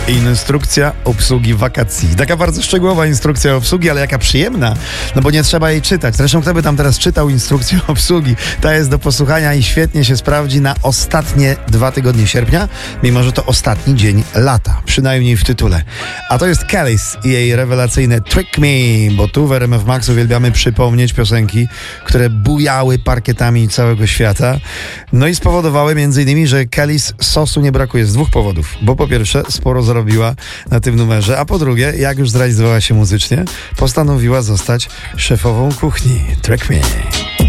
Instrukcja obsługi wakacji. Taka bardzo szczegółowa instrukcja obsługi, ale jaka przyjemna, no bo nie trzeba jej czytać. Zresztą kto by tam teraz czytał instrukcję obsługi? Ta jest do posłuchania i świetnie się sprawdzi na ostatnie 2 tygodnie sierpnia, mimo że to ostatni dzień lata, przynajmniej w tytule. A to jest Kelis i jej rewelacyjne Trick Me, bo tu w RMF Max uwielbiamy przypomnieć piosenki, które bujały parkietami całego świata. No i spowodowały m.in., że Kelis sosu nie brakuje z 2 powodów. Bo po pierwsze sporo zarobiła na tym numerze, a po drugie, jak już zrealizowała się muzycznie, postanowiła zostać szefową kuchni. Track Me.